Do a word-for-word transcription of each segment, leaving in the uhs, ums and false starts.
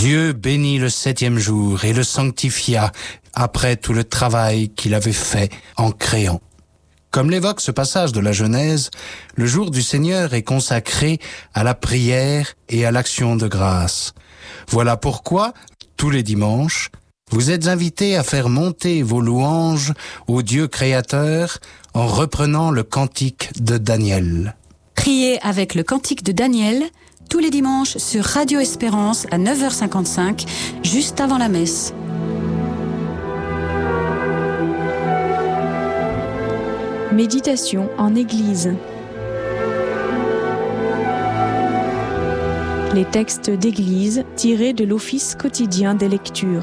Dieu bénit le septième jour et le sanctifia après tout le travail qu'il avait fait en créant. Comme l'évoque ce passage de la Genèse, le jour du Seigneur est consacré à la prière et à l'action de grâce. Voilà pourquoi, tous les dimanches, vous êtes invités à faire monter vos louanges au Dieu créateur en reprenant le cantique de Daniel. Priez avec le cantique de Daniel tous les dimanches sur Radio Espérance à neuf heures cinquante-cinq, juste avant la messe. Méditation en Église. Les textes d'Église tirés de l'Office quotidien des lectures.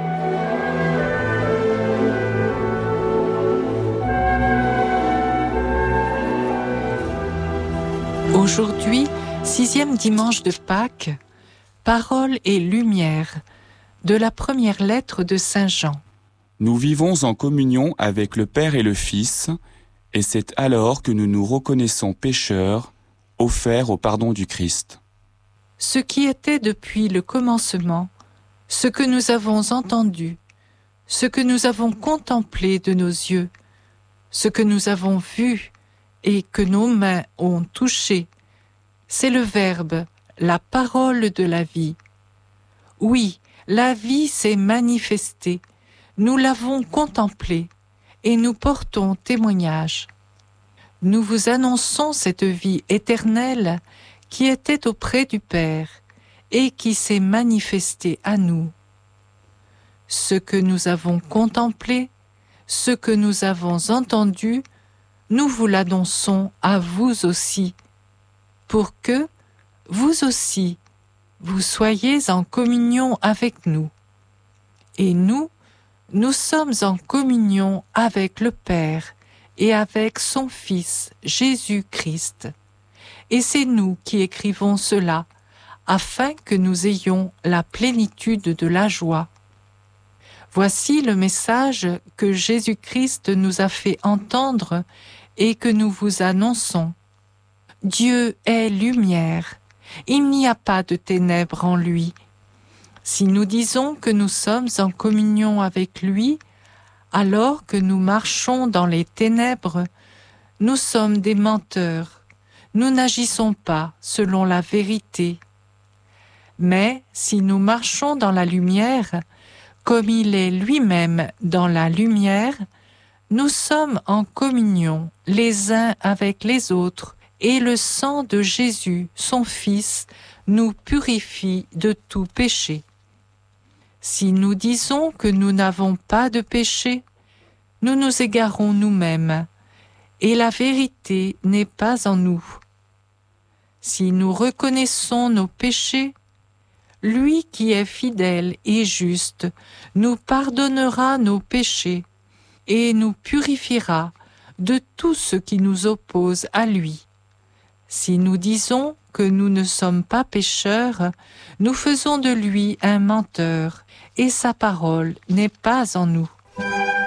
Aujourd'hui, sixième dimanche de Pâques, parole et lumière de la première lettre de Saint Jean. Nous vivons en communion avec le Père et le Fils, et c'est alors que nous nous reconnaissons pécheurs, offerts au pardon du Christ. Ce qui était depuis le commencement, ce que nous avons entendu, ce que nous avons contemplé de nos yeux, ce que nous avons vu et que nos mains ont touché, c'est le Verbe, la parole de la vie. Oui, la vie s'est manifestée, nous l'avons contemplée et nous portons témoignage. Nous vous annonçons cette vie éternelle qui était auprès du Père et qui s'est manifestée à nous. Ce que nous avons contemplé, ce que nous avons entendu, nous vous l'annonçons à vous aussi, pour que, vous aussi, vous soyez en communion avec nous. Et nous, nous sommes en communion avec le Père et avec son Fils, Jésus-Christ. Et c'est nous qui écrivons cela, afin que nous ayons la plénitude de la joie. Voici le message que Jésus-Christ nous a fait entendre et que nous vous annonçons. Dieu est lumière, il n'y a pas de ténèbres en lui. Si nous disons que nous sommes en communion avec lui, alors que nous marchons dans les ténèbres, nous sommes des menteurs, nous n'agissons pas selon la vérité. Mais si nous marchons dans la lumière, comme il est lui-même dans la lumière, nous sommes en communion les uns avec les autres, et le sang de Jésus, son Fils, nous purifie de tout péché. Si nous disons que nous n'avons pas de péché, nous nous égarons nous-mêmes, et la vérité n'est pas en nous. Si nous reconnaissons nos péchés, lui qui est fidèle et juste nous pardonnera nos péchés et nous purifiera de tout ce qui nous oppose à lui. Si nous disons que nous ne sommes pas pécheurs, nous faisons de lui un menteur, et sa parole n'est pas en nous.